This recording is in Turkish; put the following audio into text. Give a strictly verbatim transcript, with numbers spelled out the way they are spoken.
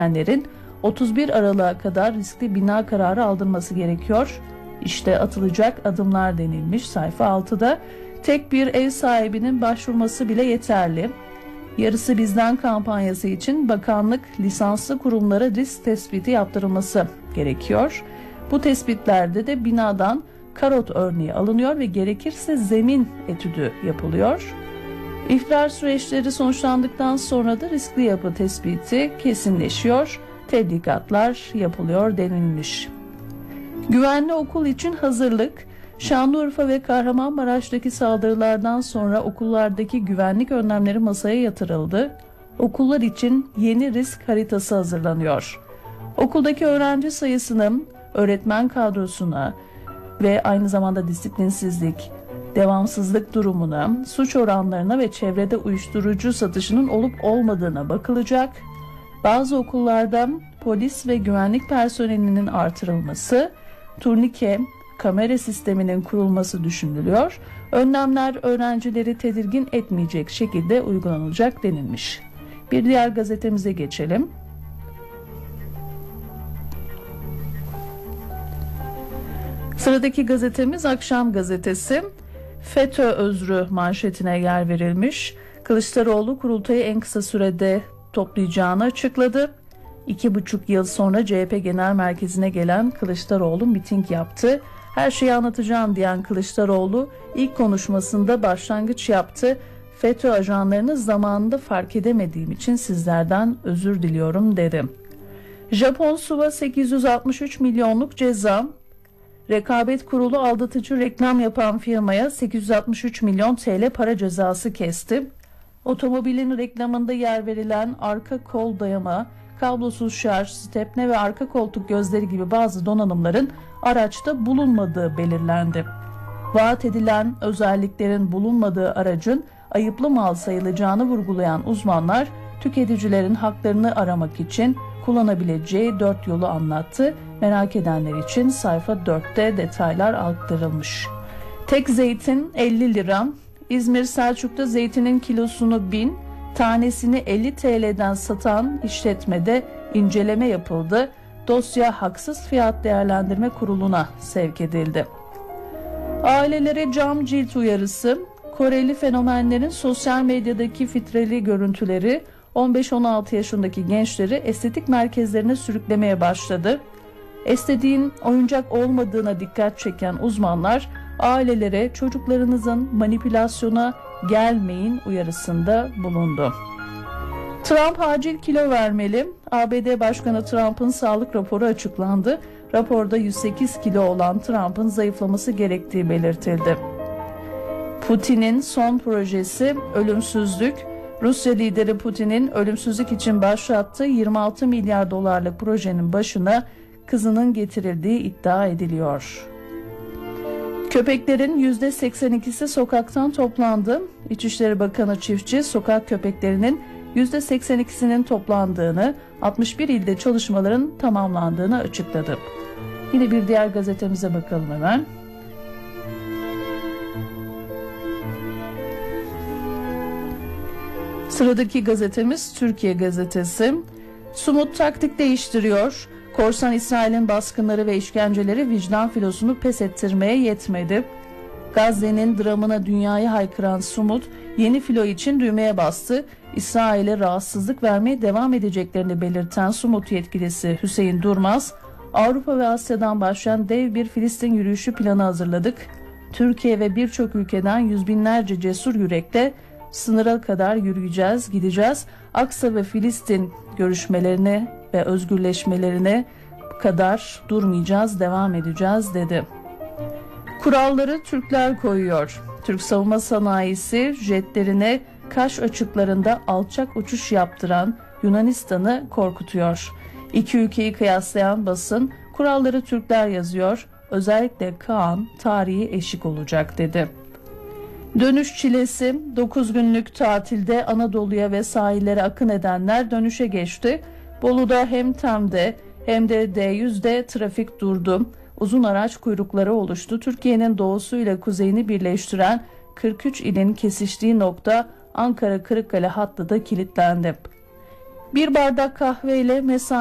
göçmenlerin otuz bir Aralık'a kadar riskli bina kararı aldırması gerekiyor. İşte atılacak adımlar denilmiş sayfa altıda. Tek bir ev sahibinin başvurması bile yeterli. Yarısı bizden kampanyası için bakanlık lisanslı kurumlara risk tespiti yaptırılması gerekiyor. Bu tespitlerde de binadan karot örneği alınıyor ve gerekirse zemin etüdü yapılıyor. İhbar süreçleri sonuçlandıktan sonra da riskli yapı tespiti kesinleşiyor, tebligatlar yapılıyor denilmiş. Güvenli okul için hazırlık. Şanlıurfa ve Kahramanmaraş'taki saldırılardan sonra okullardaki güvenlik önlemleri masaya yatırıldı. Okullar için yeni risk haritası hazırlanıyor. Okuldaki öğrenci sayısının öğretmen kadrosuna ve aynı zamanda disiplinsizlik, devamsızlık durumuna, suç oranlarına ve çevrede uyuşturucu satışının olup olmadığına bakılacak. Bazı okullarda polis ve güvenlik personelinin artırılması, turnike, kamera sisteminin kurulması düşünülüyor. Önlemler öğrencileri tedirgin etmeyecek şekilde uygulanacak denilmiş. Bir diğer gazetemize geçelim. Sıradaki gazetemiz Akşam Gazetesi. FETÖ özrü manşetine yer verilmiş. Kılıçdaroğlu kurultayı en kısa sürede toplayacağını açıkladı. İki buçuk yıl sonra C H P Genel Merkezi'ne gelen Kılıçdaroğlu miting yaptı. Her şeyi anlatacağım diyen Kılıçdaroğlu ilk konuşmasında başlangıç yaptı. FETÖ ajanlarını zamanında fark edemediğim için sizlerden özür diliyorum dedi. Japon SUV'a sekiz yüz altmış üç milyonluk ceza. Rekabet Kurulu aldatıcı reklam yapan firmaya sekiz yüz altmış üç milyon T L para cezası kesti. Otomobilin reklamında yer verilen arka kol dayama, kablosuz şarj, stepne ve arka koltuk gözleri gibi bazı donanımların araçta bulunmadığı belirlendi. Vaat edilen özelliklerin bulunmadığı aracın ayıplı mal sayılacağını vurgulayan uzmanlar, tüketicilerin haklarını aramak için kullanabileceği dört yolu anlattı. Merak edenler için sayfa dörtte detaylar aktarılmış. Tek zeytin elli lira. İzmir Selçuk'ta zeytinin kilosunu bin, tanesini elli T L'den satan işletmede inceleme yapıldı. Dosya Haksız Fiyat Değerlendirme Kurulu'na sevk edildi. Ailelere cam cilt uyarısı. Koreli fenomenlerin sosyal medyadaki filtreli görüntüleri on beş on altı yaşındaki gençleri estetik merkezlerine sürüklemeye başladı. Estetiğin oyuncak olmadığına dikkat çeken uzmanlar ailelere çocuklarınızın manipülasyona gelmeyin uyarısında bulundu. Trump acil kilo vermeli. A B D Başkanı Trump'ın sağlık raporu açıklandı. Raporda yüz sekiz kilo olan Trump'ın zayıflaması gerektiği belirtildi. Putin'in son projesi ölümsüzlük. Rusya lideri Putin'in ölümsüzlük için başlattığı yirmi altı milyar dolarlık projenin başına kızının getirildiği iddia ediliyor. Köpeklerin yüzde seksen ikisi sokaktan toplandı. İçişleri Bakanı Çiftçi, sokak köpeklerinin yüzde seksen ikisinin toplandığını, altmış bir ilde çalışmaların tamamlandığını açıkladı. Yine bir diğer gazetemize bakalım hemen. Sıradaki gazetemiz Türkiye Gazetesi. Sumut taktik değiştiriyor. Korsan İsrail'in baskınları ve işkenceleri vicdan filosunu pes ettirmeye yetmedi. Gazze'nin dramına dünyayı haykıran Sumut yeni filo için düğmeye bastı. İsrail'e rahatsızlık vermeye devam edeceklerini belirten Sumut yetkilisi Hüseyin Durmaz, Avrupa ve Asya'dan başlayan dev bir Filistin yürüyüşü planı hazırladık. Türkiye ve birçok ülkeden yüz binlerce cesur yürekle sınıra kadar yürüyeceğiz, gideceğiz. Aksa ve Filistin görüşmelerine ve özgürleşmelerine kadar durmayacağız, devam edeceğiz dedi. Kuralları Türkler koyuyor. Türk savunma sanayisi jetlerine Kaş açıklarında alçak uçuş yaptıran Yunanistan'ı korkutuyor. İki ülkeyi kıyaslayan basın kuralları Türkler yazıyor. Özellikle Kaan tarihi eşik olacak dedi. Dönüş çilesi. dokuz günlük tatilde Anadolu'ya ve sahillere akın edenler dönüşe geçti. Bolu'da hem Tem'de hem de D yüzde trafik durdu. Uzun araç kuyrukları oluştu. Türkiye'nin doğusuyla kuzeyini birleştiren kırk üç ilin kesiştiği nokta Ankara-Kırıkkale hattı da kilitlendi. Bir bardak kahveyle mesai